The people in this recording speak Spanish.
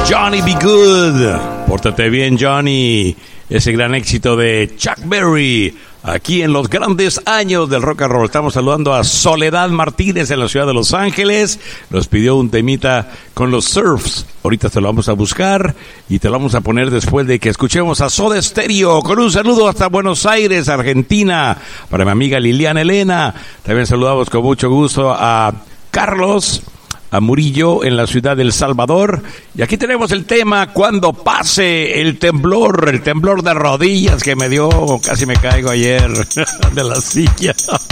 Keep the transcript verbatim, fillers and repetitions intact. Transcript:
Johnny B. Good, pórtate bien Johnny, ese gran éxito de Chuck Berry, aquí en los grandes años del rock and roll. Estamos saludando a Soledad Martínez en la ciudad de Los Ángeles, nos pidió un temita con los Surfs, ahorita te lo vamos a buscar y te lo vamos a poner después de que escuchemos a Soda Stereo, con un saludo hasta Buenos Aires, Argentina, para mi amiga Liliana Elena. También saludamos con mucho gusto a Carlos, a Murillo en la ciudad del Salvador. Y aquí tenemos el tema Cuando pase el temblor, el temblor de rodillas que me dio, casi me caigo ayer de la silla.